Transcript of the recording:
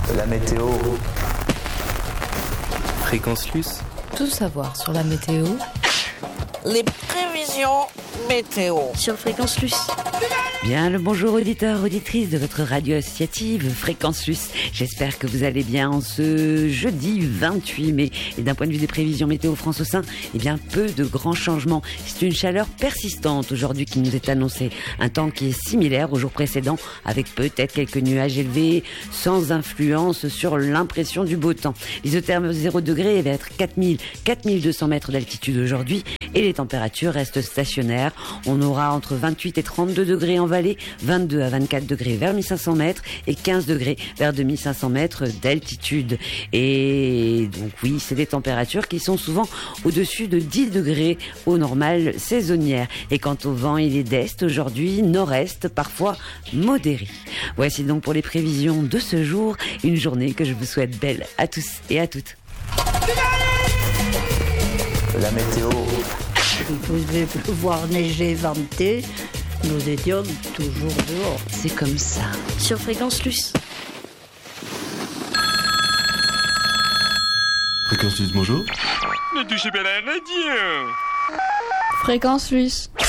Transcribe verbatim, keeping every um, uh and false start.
La météo. Fréquence Luce. Tout savoir sur la météo. Les prévisions météo sur Fréquence Luce. Bien le bonjour auditeurs, auditrices de votre radio associative Fréquence Luce. J'espère que vous allez bien en ce jeudi vingt-huit mai. Et d'un point de vue des prévisions météo France au sein, eh bien peu de grands changements. C'est une chaleur persistante aujourd'hui qui nous est annoncée. Un temps qui est similaire au jour précédent, avec peut-être quelques nuages élevés, sans influence sur l'impression du beau temps. L'isotherme zéro degré va être quatre mille, quatre mille deux cents mètres d'altitude aujourd'hui. Et les températures restent stationnaires. On aura entre vingt-huit et trente-deux degrés en vallée, vingt-deux à vingt-quatre degrés vers mille cinq cents mètres et quinze degrés vers deux mille cinq cents mètres d'altitude. Et donc oui, c'est des températures qui sont souvent au-dessus de dix degrés au normal saisonnière. Et quant au vent, il est d'est aujourd'hui, nord-est, parfois modéré. Voici donc pour les prévisions de ce jour, une journée que je vous souhaite belle à tous et à toutes. La météo. Il pouvait pleuvoir, neiger, venter. Nous étions toujours dehors. C'est comme ça. Sur Fréquence Luce. Fréquence Luce, bonjour. Ne touchez pas la radio. Fréquence Luce.